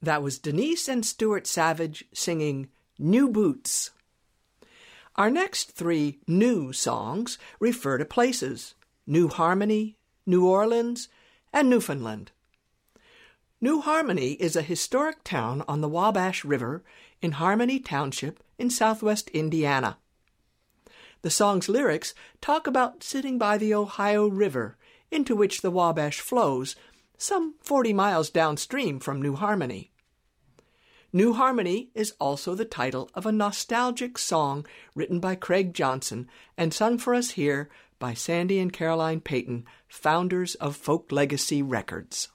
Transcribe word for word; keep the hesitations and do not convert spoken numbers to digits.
That was Denise and Stuart Savage singing New Boots. Our next three new songs refer to places: New Harmony, New Orleans, and Newfoundland. New Harmony is a historic town on the Wabash River in Harmony Township in southwest Indiana. The song's lyrics talk about sitting by the Ohio River, into which the Wabash flows, some forty miles downstream from New Harmony. New Harmony is also the title of a nostalgic song written by Craig Johnson and sung for us here by Sandy and Caroline Payton, founders of Folk Legacy Records.